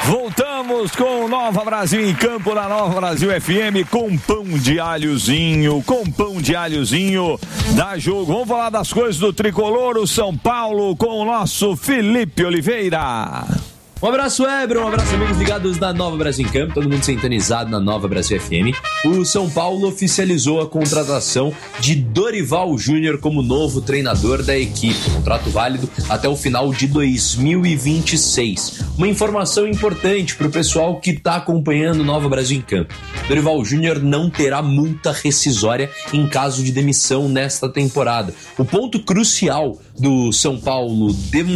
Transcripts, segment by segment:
Voltamos com Nova Brasil em campo na Nova Brasil FM com pão de alhozinho, dá jogo. Vamos falar das coisas do tricolor, o São Paulo, com o nosso Felipe Oliveira. Um abraço, Ebro, um abraço, amigos ligados da Nova Brasil em Campo, todo mundo sintonizado na Nova Brasil FM. O São Paulo oficializou a contratação de Dorival Júnior como novo treinador da equipe, contrato válido até o final de 2026. Uma informação importante para o pessoal que está acompanhando Nova Brasil em Campo. Dorival Júnior não terá multa rescisória em caso de demissão nesta temporada. O ponto crucial do São Paulo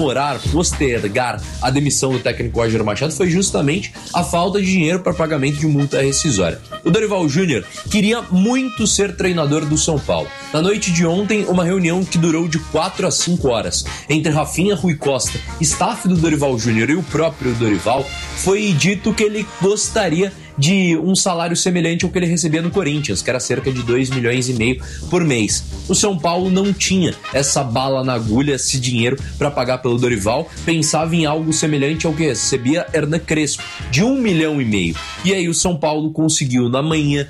postergar a demissão do técnico Roger Machado foi justamente a falta de dinheiro para pagamento de multa rescisória. O Dorival Júnior queria muito ser treinador do São Paulo. Na noite de ontem, uma reunião que durou de 4 a 5 horas entre Rafinha, Rui Costa, staff do Dorival Júnior e o próprio Dorival, foi dito que ele gostaria de um salário semelhante ao que ele recebia no Corinthians, que era cerca de 2,5 milhões por mês. O São Paulo não tinha essa bala na agulha, esse dinheiro para pagar pelo Dorival, pensava em algo semelhante ao que recebia Hernan Crespo, de 1,5 milhão. E aí o São Paulo conseguiu, na manhã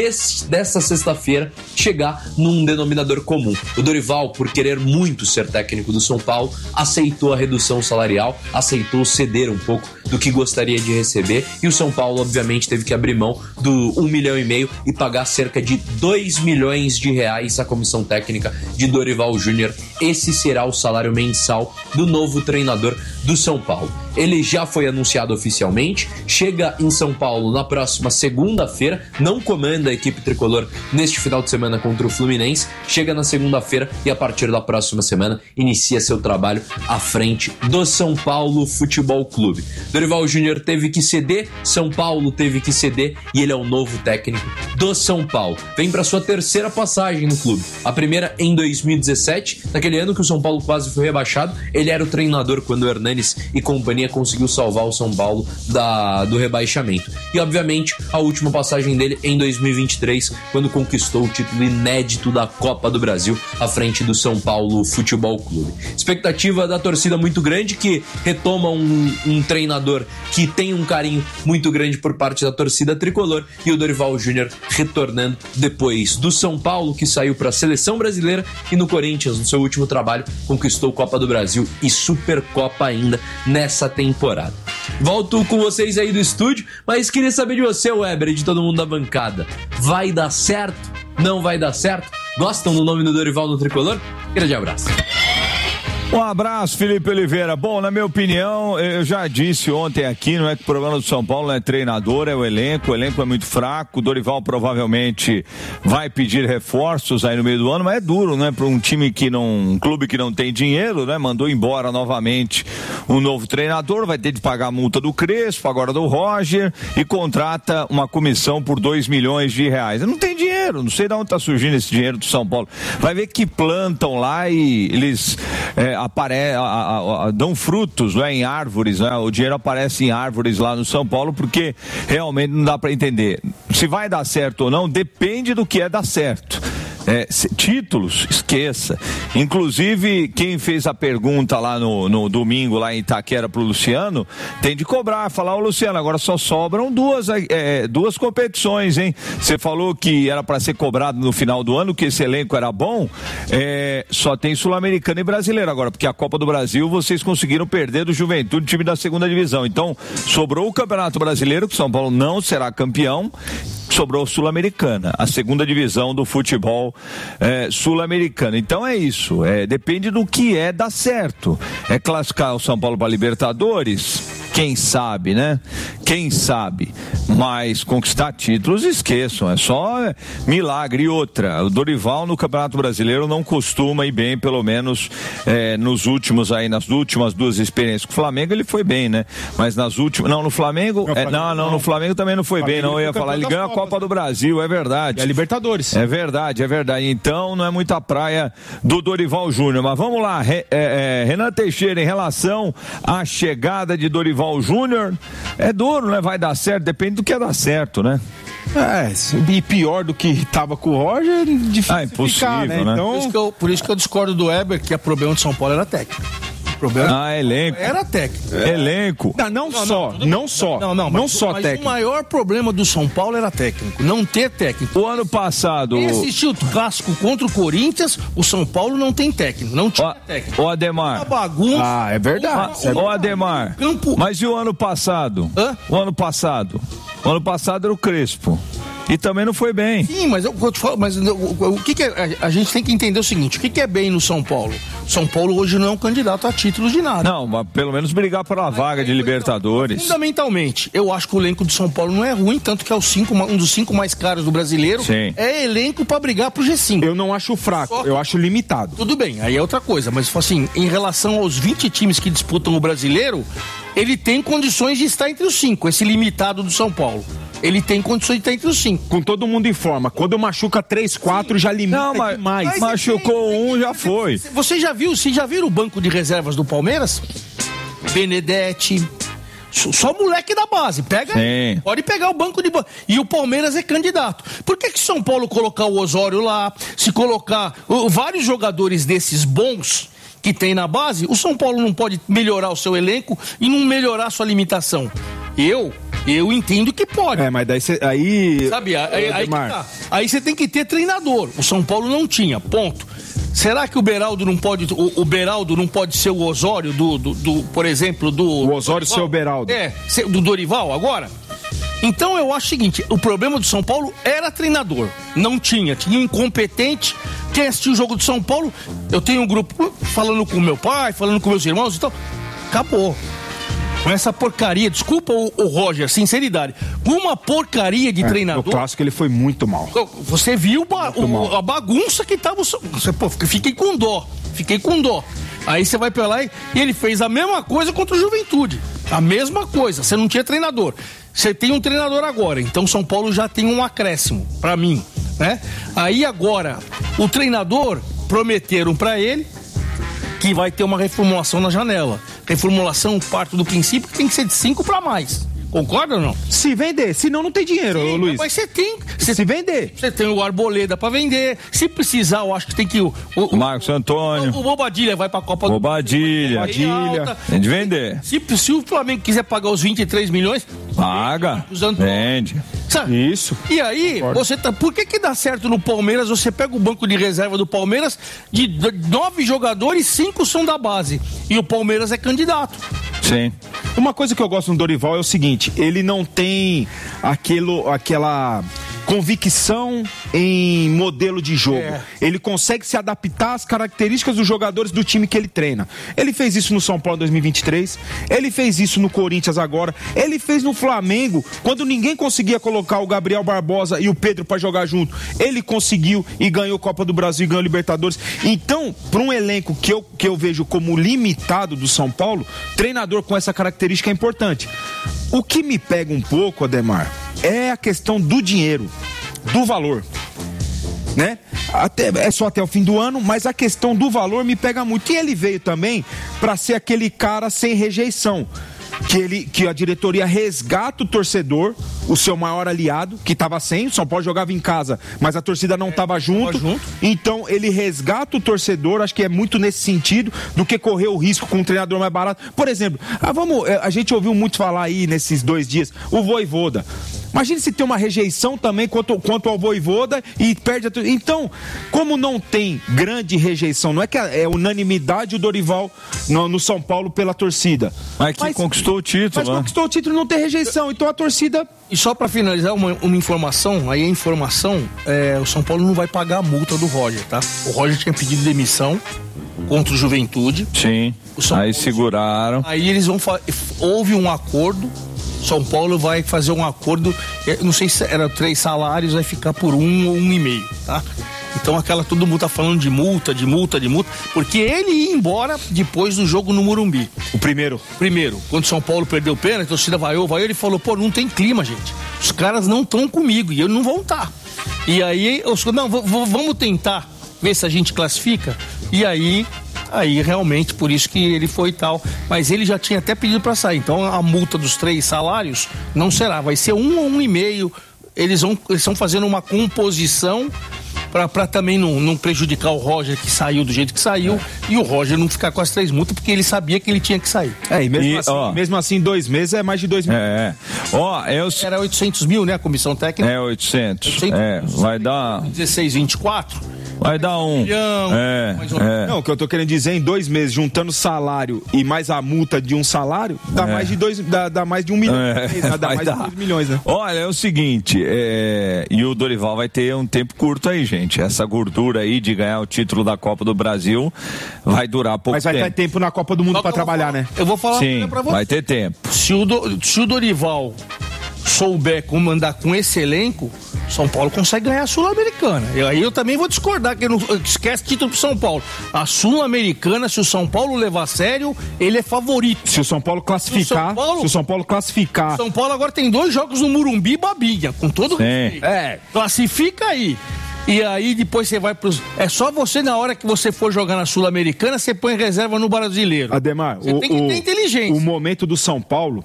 dessa sexta-feira, chegar num denominador comum. O Dorival, por querer muito ser técnico do São Paulo, aceitou a redução salarial, aceitou ceder um pouco do que gostaria de receber, e o São Paulo, obviamente, teve que abrir mão do 1,5 milhão e pagar cerca de 2 milhões de reais à comissão técnica de Dorival Júnior. Esse será o salário mensal do novo treinador do São Paulo. Ele já foi anunciado oficialmente, chega em São Paulo na próxima segunda-feira, não comanda a equipe tricolor neste final de semana contra o Fluminense, chega na segunda-feira e a partir da próxima semana inicia seu trabalho à frente do São Paulo Futebol Clube. Dorival Júnior teve que ceder, São Paulo teve que ceder e ele é o novo técnico do São Paulo. Vem para sua terceira passagem no clube. A primeira em 2017, naquele ano que o São Paulo quase foi rebaixado. Ele era o treinador quando o Hernanes e companhia conseguiu salvar o São Paulo do rebaixamento. E obviamente a última passagem dele em 2023, quando conquistou o título inédito da Copa do Brasil à frente do São Paulo Futebol Clube. Expectativa da torcida muito grande, que retoma um treinador que tem um carinho muito grande por parte da torcida tricolor, e o Dorival Júnior retornando depois do São Paulo, que saiu para a seleção brasileira, e no Corinthians, no seu último trabalho, conquistou Copa do Brasil e Supercopa ainda nessa temporada. Volto com vocês aí do estúdio, mas queria saber de você, Weber, e de todo mundo da bancada. Vai dar certo? Não vai dar certo? Gostam do nome do Dorival no tricolor? Grande abraço. Um abraço, Felipe Oliveira. Bom, na minha opinião, eu já disse ontem aqui, não é que o problema do São Paulo não é treinador, é o elenco é muito fraco. O Dorival provavelmente vai pedir reforços aí no meio do ano, mas é duro, né, para um clube que não tem dinheiro, né, mandou embora novamente um novo treinador, vai ter de pagar a multa do Crespo, agora do Roger, e contrata uma comissão por 2 milhões de reais. Não tem dinheiro, não sei de onde tá surgindo esse dinheiro do São Paulo. Vai ver que plantam lá e eles dão frutos, né, em árvores, né? O dinheiro aparece em árvores lá no São Paulo, porque realmente não dá para entender. Se vai dar certo ou não, depende do que é dar certo. Títulos, esqueça. Inclusive, quem fez a pergunta lá no domingo, lá em Itaquera, pro Luciano, tem de cobrar, falar: ô Luciano, agora só sobram duas competições, hein? Você falou que era para ser cobrado no final do ano, que esse elenco era bom, só tem Sul-Americano e Brasileiro agora, porque a Copa do Brasil vocês conseguiram perder do Juventude, time da segunda divisão. Então, sobrou o Campeonato Brasileiro, que o São Paulo não será campeão, sobrou Sul-Americana, a segunda divisão do futebol sul-americano. Então é isso, depende do que dar certo. É classificar o São Paulo para Libertadores? Quem sabe, né? Quem sabe? Mas conquistar títulos, esqueçam, é só milagre. E outra, o Dorival no Campeonato Brasileiro não costuma ir bem, pelo menos nas últimas duas experiências com o Flamengo ele foi bem, né? Mas nas últimas, no Flamengo, no Flamengo também não foi bem, não. Eu ia falar, ele ganhou a Copa do Brasil, é verdade. E a Libertadores. É verdade. Então não é muita praia do Dorival Júnior. Mas vamos lá, Renan Teixeira, em relação à chegada de Dorival Júnior, é duro, né? Vai dar certo, depende do que dar certo, né? E pior do que estava com o Roger, difícil impossível, ficar, né? Né? Então, por isso que eu discordo do Weber, que a problema de São Paulo era técnico. O problema elenco. era técnico. Elenco. Não só técnico. O maior problema do São Paulo era técnico, não ter técnico. O ano passado... Quem assistiu o clássico contra o Corinthians, o São Paulo não tem técnico, não tinha técnico. Ô Ademar. Uma bagunça. É verdade. Ô Ademar, mas e o ano passado? O ano passado era o Crespo. E também não foi bem. Sim, mas o que é, a gente tem que entender o seguinte, o que é bem no São Paulo? São Paulo hoje não é um candidato a títulos de nada. Não, mas pelo menos brigar pela vaga de Libertadores. Fundamentalmente, eu acho que o elenco do São Paulo não é ruim, tanto que é um dos 5 mais caros do brasileiro. Sim. É elenco pra brigar pro G5. Eu não acho fraco, eu acho limitado. Tudo bem, aí é outra coisa, mas assim, em relação aos 20 times que disputam o brasileiro, ele tem condições de estar entre os 5, esse limitado do São Paulo. Ele tem condições de estar entre os 5. Com todo mundo em forma. Quando machuca 3, 4, já limita demais. Mas machucou já foi. Você já viu o banco de reservas do Palmeiras? Benedetti. Só moleque da base. Pode pegar o banco de base. E o Palmeiras é candidato. Por que São Paulo colocar o Osório lá? Se colocar vários jogadores desses bons que tem na base, o São Paulo não pode melhorar o seu elenco e não melhorar a sua limitação. Eu entendo que pode. Mas daí aí... Sabe, aí você tem que ter treinador. O São Paulo não tinha, ponto. Será que o Beraldo não pode... O Beraldo não pode ser o Osório por exemplo, do... O Osório ser o Beraldo. Do Dorival agora? Então eu acho o seguinte, o problema do São Paulo era treinador. Não tinha um incompetente. Quem assistiu o jogo do São Paulo, eu tenho um grupo falando com meu pai, falando com meus irmãos e tal. Acabou. Com essa porcaria, desculpa o Roger, sinceridade, uma porcaria de treinador. O clássico ele foi muito mal. Você viu a bagunça que tava. Fiquei com dó. Aí você vai pra lá e ele fez a mesma coisa contra o Juventude. A mesma coisa, você não tinha treinador. Você tem um treinador agora, então São Paulo já tem um acréscimo, pra mim, né? Aí agora, o treinador prometeram pra ele que vai ter uma reformulação na janela. Reformulação, parto do princípio que tem que ser de 5 para mais. Concorda ou não? Se vender, senão não tem dinheiro, Luiz. Mas você tem. Se vender. Você tem o Arboleda para vender. Se precisar, eu acho que tem que o Marcos Antônio. O Bobadilha vai para a Copa Bobadilha. Tem de vender. Se o Flamengo quiser pagar os 23 milhões, paga. Vende. Sabe? Isso. E aí, por que dá certo no Palmeiras? Você pega o banco de reserva do Palmeiras, de 9 jogadores, 5 são da base. E o Palmeiras é candidato. Sim. Uma coisa que eu gosto do Dorival é o seguinte, ele não tem aquela convicção em modelo de jogo. Ele consegue se adaptar às características dos jogadores do time que ele treina. Ele fez isso no São Paulo 2023, ele fez isso no Corinthians agora, ele fez no Flamengo, quando ninguém conseguia colocar o Gabriel Barbosa e o Pedro para jogar junto. Ele conseguiu e ganhou Copa do Brasil e ganhou Libertadores. Então, para um elenco que eu vejo como limitado do São Paulo, treinador com essa característica é importante. O que me pega um pouco, Ademar, é a questão do dinheiro, do valor, né? É só até o fim do ano, mas a questão do valor me pega muito. E ele veio também para ser aquele cara sem rejeição, que a diretoria resgata o torcedor, o seu maior aliado, que estava sem, o São Paulo jogava em casa, mas a torcida não estava junto. Então ele resgata o torcedor, acho que é muito nesse sentido, do que correr o risco com um treinador mais barato. Por exemplo, a gente ouviu muito falar aí nesses 2 dias, o Vojvoda. Imagina se tem uma rejeição também quanto ao Vojvoda e perde a... Então, como não tem grande rejeição, não é que é unanimidade o Dorival no São Paulo pela torcida. Mas conquistou o título. Mas conquistou o título e não tem rejeição. Então a torcida... E só pra finalizar, uma informação, aí a informação, o São Paulo não vai pagar a multa do Roger, tá? O Roger tinha pedido demissão contra o Juventude. Sim, aí seguraram. Aí eles houve um acordo, São Paulo vai fazer um acordo, não sei se era 3 salários, vai ficar por 1 ou 1,5, tá? Então todo mundo tá falando de multa, porque ele ia embora depois do jogo no Morumbi. O primeiro. Quando o São Paulo perdeu o pênalti, a torcida vaiou, ele falou, não tem clima, gente. Os caras não estão comigo e eles não vão estar. E aí, vamos tentar ver se a gente classifica. E aí realmente, por isso que ele foi tal. Mas ele já tinha até pedido para sair. Então a multa dos 3 salários não será, vai ser 1 ou 1,5. Eles estão fazendo uma composição Pra também não prejudicar o Roger, que saiu do jeito que saiu, e o Roger não ficar com as 3 multas, porque ele sabia que ele tinha que sair. E mesmo assim 2 meses é mais de 2 mil. Era 800 mil, né, a comissão técnica? 800. Vai dar... 16, 24. Vai dar um milhão. Não, o que eu tô querendo dizer, em 2 meses, juntando salário e mais a multa de um salário, dá mais de 1 milhão. Dá mais de 2 milhões, né? Olha, é o seguinte, e o Dorival vai ter um tempo curto aí, gente. Essa gordura aí de ganhar o título da Copa do Brasil vai durar pouco tempo. Mas vai ter tempo na Copa do Mundo pra trabalhar, né? Eu vou falar pra você. Vai ter tempo. Se o Dorival souber comandar com esse elenco, São Paulo consegue ganhar a Sul-Americana. Aí eu também vou discordar, que não esquece título pro São Paulo. A Sul-Americana, se o São Paulo levar a sério, ele é favorito. Se o São Paulo classificar. Se o São Paulo classificar. O São Paulo agora tem 2 jogos no Morumbi e Babinha, com todo respeito. Classifica aí. E aí depois você vai pros... É só você, na hora que você for jogar na Sul-Americana, você põe reserva no Brasileiro. Ademar, você tem que ter inteligência. O momento do São Paulo,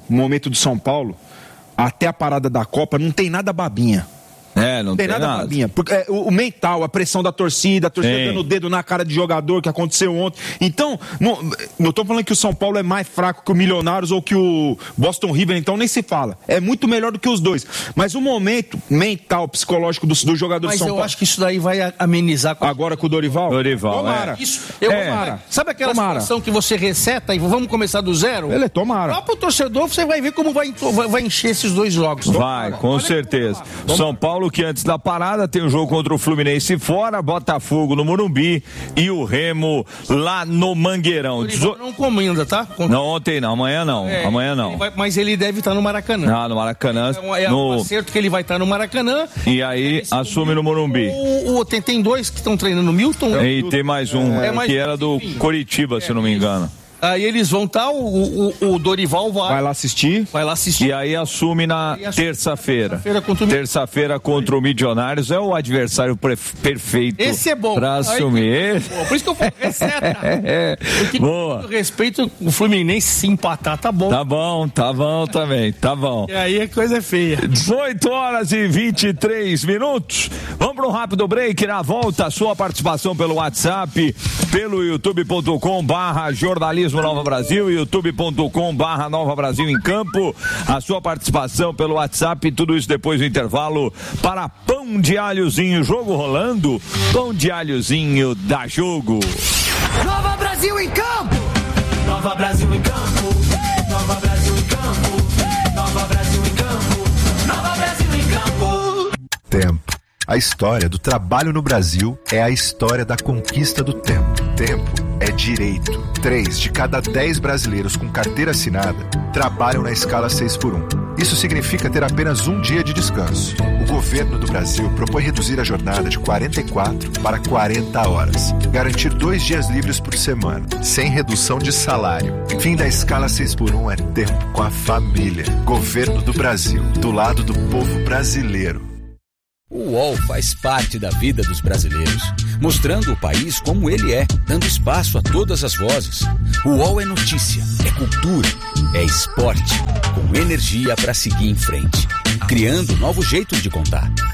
até a parada da Copa, não tem nada babinha. Não tem nada babinha. Porque o mental, a pressão da torcida dando o dedo na cara de jogador, que aconteceu ontem. Então, não tô falando que o São Paulo é mais fraco que o Milionários ou que o Boston River, então nem se fala. É muito melhor do que os dois. Mas o momento mental, psicológico do jogador de São Paulo... Mas eu acho que isso daí vai amenizar... Agora com o Dorival? Tomara. Sabe aquela situação que você receta e vamos começar do zero? Tomara. Lá pro torcedor, você vai ver como vai encher esses 2 jogos. Vai, com certeza. São Paulo, que antes da parada tem um jogo contra o Fluminense fora, Botafogo no Morumbi e o Remo lá no Mangueirão. Não comanda, tá? Não, ontem não, amanhã não. Amanhã não. Mas ele deve estar no Maracanã. No Maracanã. Um acerto que ele vai estar no Maracanã. E aí assume no Morumbi. Tem 2 que estão treinando no Milton. E tem mais um, que era do Coritiba, se não me engano. Aí eles vão estar, o Dorival vai lá assistir. E aí assume na terça-feira. Terça-feira contra o Milionários. É o adversário perfeito. Esse é bom. Pra assumir. Por isso que eu falo, receta. Porque boa. Com respeito, o Fluminense se empatar, tá bom. Tá bom também, tá bom. E aí a coisa é feia. 18h23. Vamos para um rápido break. Na volta, sua participação pelo WhatsApp, pelo youtube.com/jornalismo Nova Brasil, youtube.com/Nova Brasil em Campo, a sua participação pelo WhatsApp, tudo isso depois do intervalo para Pão de Alhozinho, jogo rolando, Pão de Alhozinho dá jogo. Nova Brasil em Campo! Nova Brasil em Campo! Nova Brasil em Campo! Nova Brasil em Campo! Nova Brasil em Campo! Tempo. A história do trabalho no Brasil é a história da conquista do tempo. Tempo é direito. 3 de cada 10 brasileiros com carteira assinada trabalham na escala 6x1. Isso significa ter apenas um dia de descanso. O governo do Brasil propõe reduzir a jornada de 44 para 40 horas. Garantir 2 dias livres por semana, sem redução de salário. Fim da escala 6x1 é tempo com a família. Governo do Brasil, do lado do povo brasileiro. O UOL faz parte da vida dos brasileiros, mostrando o país como ele é, dando espaço a todas as vozes. O UOL é notícia, é cultura, é esporte, com energia para seguir em frente, criando novos jeitos de contar.